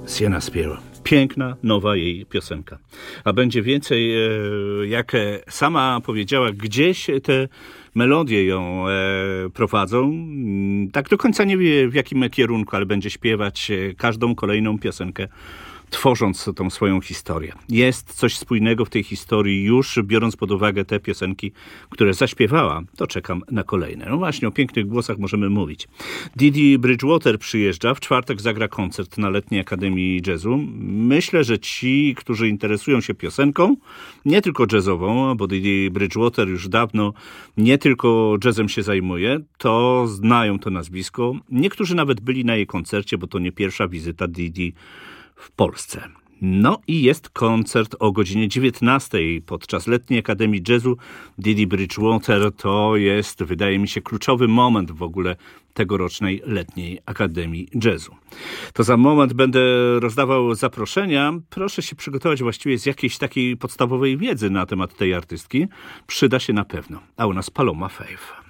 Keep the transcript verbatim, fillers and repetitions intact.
Sienna Spear. Piękna, nowa jej piosenka. A będzie więcej, jak sama powiedziała, gdzieś te melodie ją prowadzą. Tak do końca nie wie, w jakim kierunku, ale będzie śpiewać każdą kolejną piosenkę, tworząc tą swoją historię. Jest coś spójnego w tej historii już, biorąc pod uwagę te piosenki, które zaśpiewała, to czekam na kolejne. No właśnie, o pięknych głosach możemy mówić. Didi Bridgewater przyjeżdża, w czwartek zagra koncert na Letniej Akademii Jazzu. Myślę, że ci, którzy interesują się piosenką, nie tylko jazzową, bo Didi Bridgewater już dawno nie tylko jazzem się zajmuje, to znają to nazwisko. Niektórzy nawet byli na jej koncercie, bo to nie pierwsza wizyta Didi w Polsce. No i jest koncert o godzinie dziewiętnastej podczas Letniej Akademii Jazzu. Didi Bridgewater to jest, wydaje mi się, kluczowy moment w ogóle tegorocznej Letniej Akademii Jazzu. To za moment będę rozdawał zaproszenia. Proszę się przygotować właściwie z jakiejś takiej podstawowej wiedzy na temat tej artystki. Przyda się na pewno. A u nas Paloma Faith.